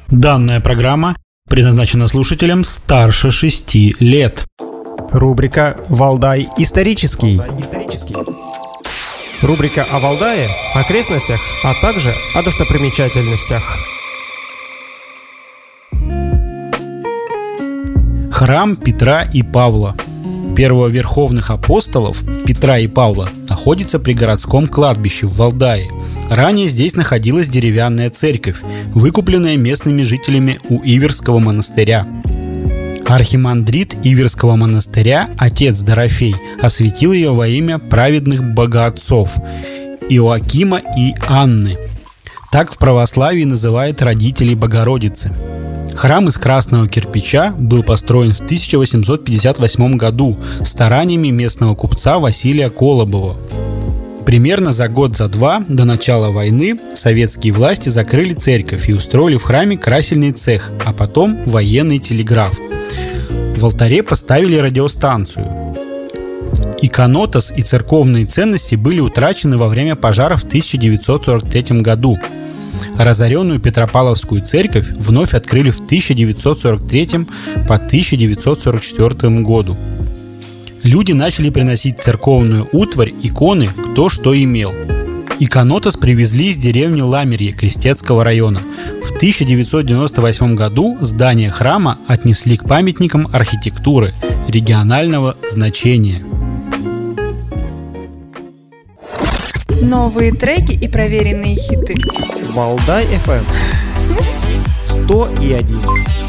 Данная программа предназначена слушателям старше 6 лет. Рубрика «Валдай исторический». Рубрика о Валдае, окрестностях, а также о достопримечательностях. Храм Петра и Павла. Первоверховных апостолов Петра и Павла находится при городском кладбище в Валдае. Ранее здесь находилась деревянная церковь, выкупленная местными жителями у Иверского монастыря. Архимандрит Иверского монастыря, отец Дорофей, осветил ее во имя праведных богоотцов Иоакима и Анны. Так в православии называют родителей Богородицы. Храм из красного кирпича был построен в 1858 году стараниями местного купца Василия Колобова. Примерно за год-два до начала войны советские власти закрыли церковь и устроили в храме красильный цех, а потом военный телеграф. В алтаре поставили радиостанцию. Иконотас и церковные ценности были утрачены во время пожара в 1943 году. Разоренную Петропавловскую церковь вновь открыли в 1943 по 1944 году. Люди начали приносить церковную утварь, иконы, кто что имел. Иконотас привезли из деревни Ламерье Крестецкого района. В 1998 году здание храма отнесли к памятникам архитектуры регионального значения. Новые треки и проверенные хиты. Валдай FM 101.